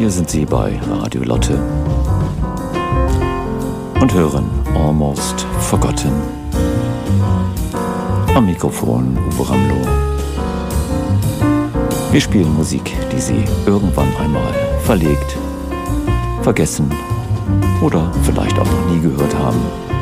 Hier sind Sie bei Radio Lotte und hören Almost Forgotten. Am Mikrofon Uwe Ramlow. Wir spielen Musik, die Sie irgendwann einmal verlegt, vergessen oder vielleicht auch noch nie gehört haben.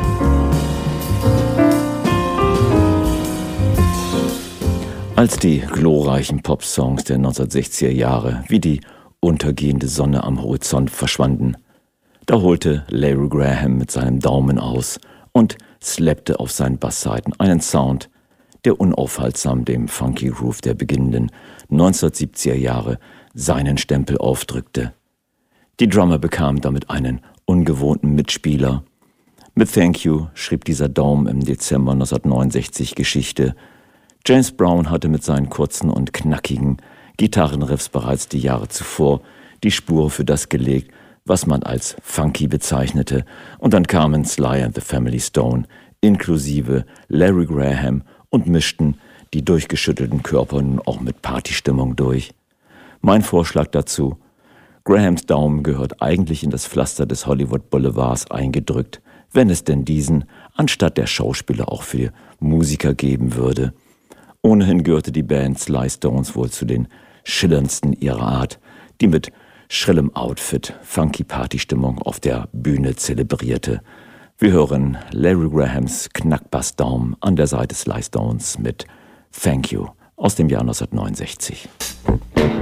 Als die glorreichen Pop-Songs der 1960er Jahre wie die untergehende Sonne am Horizont verschwanden, da holte Larry Graham mit seinem Daumen aus und slappte auf seinen Bassseiten einen Sound, der unaufhaltsam dem Funky Groove der beginnenden 1970er Jahre seinen Stempel aufdrückte. Die Drummer bekamen damit einen ungewohnten Mitspieler. Mit Thank You schrieb dieser Daumen im Dezember 1969 Geschichte. James Brown hatte mit seinen kurzen und knackigen Gitarrenriffs bereits die Jahre zuvor die Spur für das gelegt, was man als funky bezeichnete, und dann kamen Sly and the Family Stone inklusive Larry Graham und mischten die durchgeschüttelten Körper nun auch mit Partystimmung durch. Mein Vorschlag dazu: Grahams Daumen gehört eigentlich in das Pflaster des Hollywood Boulevards eingedrückt, wenn es denn diesen anstatt der Schauspieler auch für Musiker geben würde. Ohnehin gehörte die Band Sly Stones wohl zu den schillerndsten ihrer Art, die mit schrillem Outfit funky Partystimmung auf der Bühne zelebrierte. Wir hören Larry Grahams Knackbassdaumen an der Seite Sly Stones mit Thank You aus dem Jahr 1969.